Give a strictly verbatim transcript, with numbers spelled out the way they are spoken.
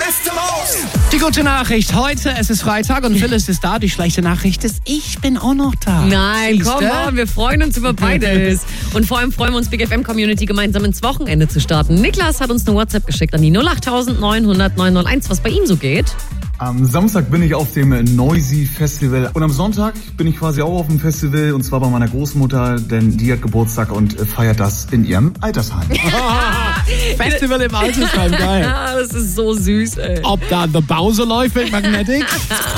Die gute Nachricht heute, es ist Freitag und Phyllis ist da. Die schlechte Nachricht ist, ich bin auch noch da. Nein, Siehste? komm on, wir freuen uns über beides. Und vor allem freuen wir uns, Big F M-Community gemeinsam ins Wochenende zu starten. Niklas hat uns eine WhatsApp geschickt an die null acht neun null null neun null eins, was bei ihm so geht. Am Samstag bin ich auf dem Noisy Festival und am Sonntag bin ich quasi auch auf dem Festival und zwar bei meiner Großmutter, denn die hat Geburtstag und feiert das in ihrem Altersheim. Festival im Altersheim, geil. Ja, das ist so süß, ey. Ob da The Bowser läuft mit Magnetic?